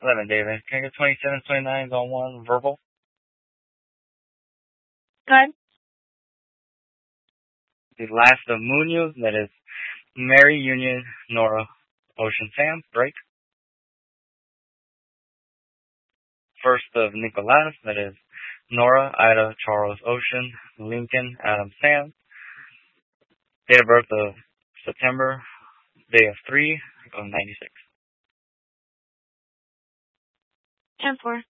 11, David. Can I get 27, 29s on one verbal? Good. The last of Munoz, that is Mary, Union, Nora, Ocean, Sam, break. First of Nicolas, that is Nora, Ida, Charles, Ocean, Lincoln, Adam, Sam. Date of birth of September, day of 3 of 96. 10-4.